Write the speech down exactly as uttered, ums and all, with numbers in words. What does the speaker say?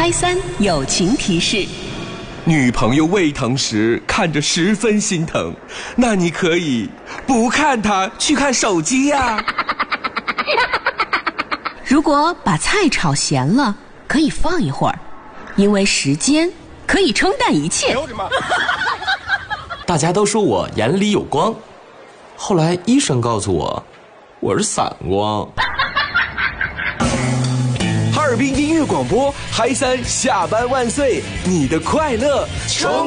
嗨三友情提示： 女朋友胃疼时看着十分心疼，那你可以不看她，去看手机呀、啊。 如果把菜炒咸了，可以放一会儿，因为时间可以冲淡一切。 大家都说我眼里有光，后来医生告诉我，我是散光。 哈尔滨音乐广播，嗨三下班万岁，你的快乐充